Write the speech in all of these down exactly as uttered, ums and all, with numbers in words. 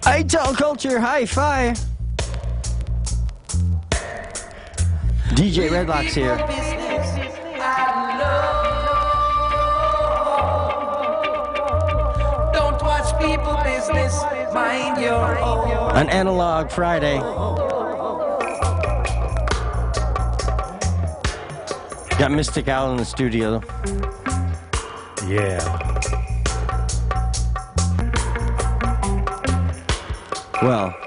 I tell culture hi-fi. D J Redlocks here. Don't watch people business, mind your own. On Analog Friday. Got Mystic Al in the studio. Yeah. Well,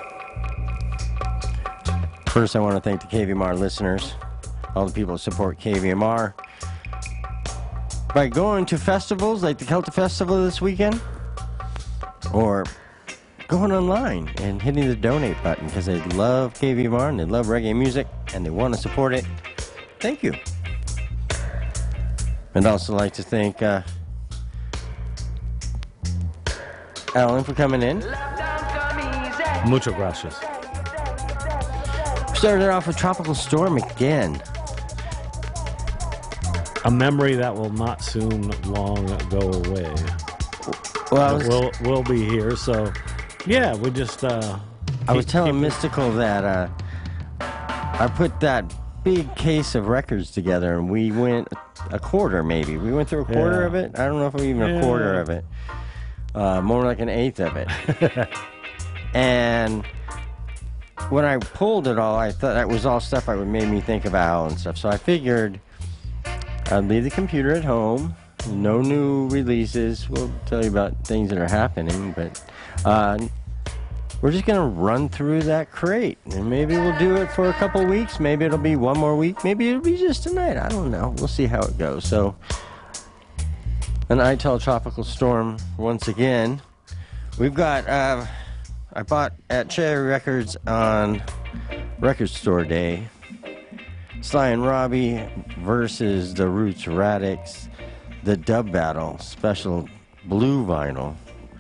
first I want to thank the K V M R listeners, all the people who support K V M R, by going to festivals like the Celtic Festival this weekend, or going online and hitting the donate button because they love K V M R and they love reggae music and they want to support it. Thank you. I'd also like to thank uh, Alan for coming in. Mucho gracias. Started off with Tropical Storm again. A memory that will not soon long go away. Well, I was, We'll, we'll be here, so yeah, we just... Uh, I was keep- telling keep- Mystical that uh, I put that big case of records together and we went a quarter maybe. We went through a quarter Yeah. of it. I don't know if we even a Yeah. quarter of it. Uh, more like an eighth of it. And when I pulled it all, I thought that was all stuff that would made me think of Al and stuff. So I figured I'd leave the computer at home. No new releases. We'll tell you about things that are happening, but uh, we're just going to run through that crate. And maybe we'll do it for a couple weeks. Maybe it'll be one more week. Maybe it'll be just tonight. I don't know. We'll see how it goes. So, an I Tell Tropical Storm once again. We've got... Uh, I bought at Cherry Records on Record Store Day. Sly and Robbie versus the Roots Radix, the Dub Battle, special blue vinyl.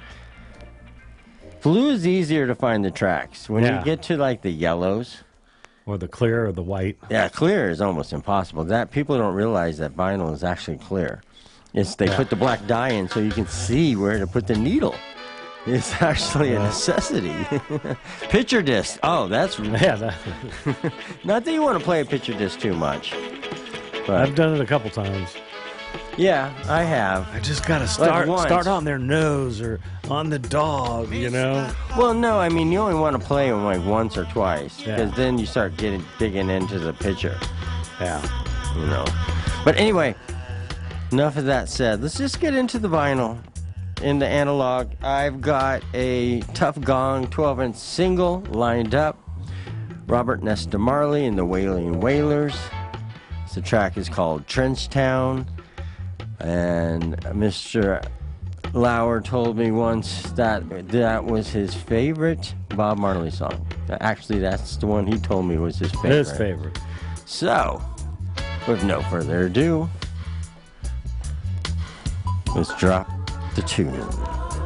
Blue is easier to find the tracks. When Yeah. you get to like the yellows, Or the clear or the white. yeah, clear is almost impossible. That people don't realize that vinyl is actually clear. It's they Yeah. put the black dye in so you can see where to put the needle. It's actually a necessity. Picture disc. Oh, that's Yeah, that, not that you want to play a picture disc too much. But I've done it a couple times. yeah, I have. I just gotta start once. start on their nose or on the dog, you know. Well, no, I mean you only want to play them like once or twice Yeah. because then you start getting digging into the picture, Yeah. you know. But anyway, enough of that said. Let's just get into the vinyl. In the analog, I've got a Tough Gong twelve inch single lined up. Robert Nesta Marley and the Wailing Wailers. The track is called Trench Town. And Mister Lauer told me once that that was his favorite Bob Marley song. Actually, that's the one he told me was his favorite. His favorite. So, with no further ado, let's drop the tune.